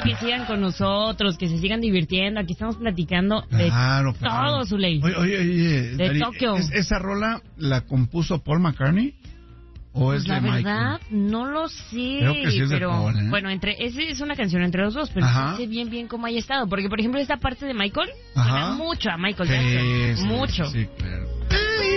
que sigan con nosotros, que se sigan divirtiendo. Aquí estamos platicando de todo, Zuley. Oye, de Dari, Tokio. ¿esa rola la compuso Paul McCartney o Pues es la de verdad, Michael? no lo sé. Creo que sí es de pero Paul, ¿eh? bueno, es una canción entre los dos, pero no sé bien cómo haya estado. Porque, por ejemplo, esta parte de Michael suena mucho a Michael Jackson. Mucho. Sí, claro.